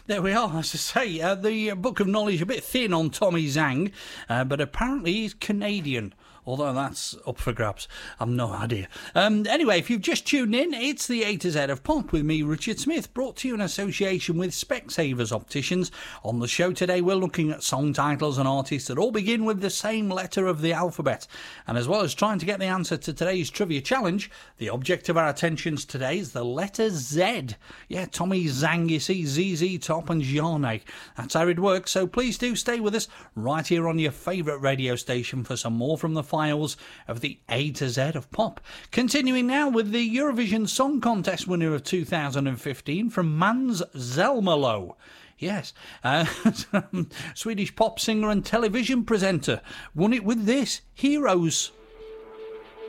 There we are, as I say, the Book of Knowledge a bit thin on Tommy Zhang, but apparently he's Canadian. Although that's up for grabs. I've no idea. Anyway, if you've just tuned in, it's the A to Z of Pop with me, Richard Smith, brought to you in association with Specsavers Opticians. On the show today, we're looking at song titles and artists that all begin with the same letter of the alphabet. And as well as trying to get the answer to today's trivia challenge, the object of our attentions today is the letter Z. Yeah, Tommy Zhang, you see, ZZ Top and Zhane. That's how it works, so please do stay with us right here on your favourite radio station for some more from the files of the A to Z of Pop. Continuing now with the Eurovision Song Contest winner of 2015 from Mans Zelmerlo. Yes, Swedish pop singer and television presenter. Won it with this, Heroes.